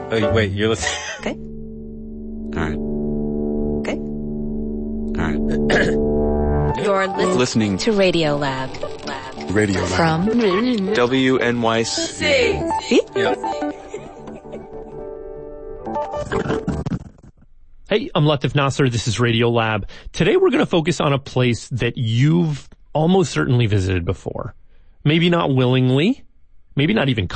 Oh, wait, you're listening. Okay. All right. Okay. All right. You're Listening to Radio Lab. Radio Lab. From WNYC. Yep. Hey, I'm Latif Nasser. This is Radio Lab. Today we're going to focus on a place that you've almost certainly visited before. Maybe not willingly, maybe not even